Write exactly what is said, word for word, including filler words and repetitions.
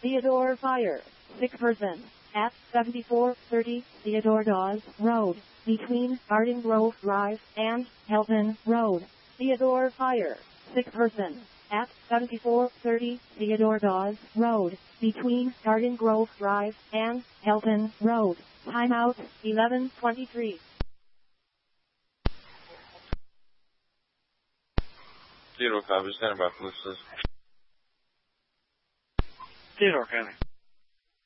Theodore Fire. Sick person. At seventy-four thirty Theodore Dawes Road, between Garden Grove Drive and Helton Road. Theodore Fire. Sick person. At seventy-four thirty Theodore Dawes Road, between Garden Grove Drive and Helton Road. Timeout, eleven twenty-three. Theodore Cobb, standing by, police. Theodore County.